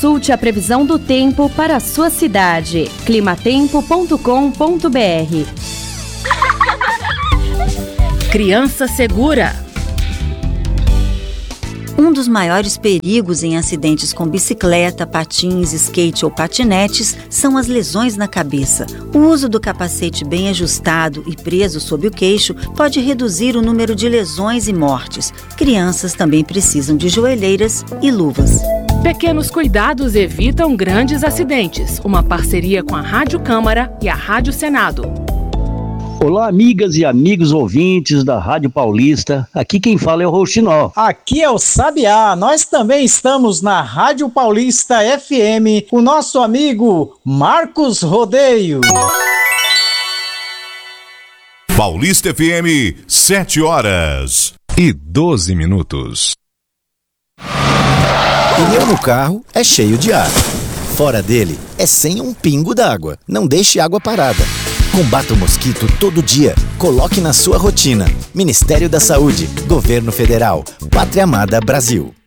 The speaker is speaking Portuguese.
Consulte a previsão do tempo para a sua cidade. climatempo.com.br. Criança Segura. Um dos maiores perigos em acidentes com bicicleta, patins, skate ou patinetes são as lesões na cabeça. O uso do capacete bem ajustado e preso sob o queixo pode reduzir o número de lesões e mortes. Crianças também precisam de joelheiras e luvas. Pequenos cuidados evitam grandes acidentes. Uma parceria com a Rádio Câmara e a Rádio Senado. Olá, amigas e amigos ouvintes da Rádio Paulista. Aqui quem fala é o Rouxinol. Aqui é o Sabiá. Nós também estamos na Rádio Paulista FM, o nosso amigo Marcos Rodeio. Paulista FM, 7h12. Pneu no carro é cheio de ar. Fora dele é sem um pingo d'água. Não deixe água parada. Combata o mosquito todo dia. Coloque na sua rotina. Ministério da Saúde, Governo Federal, Pátria Amada Brasil.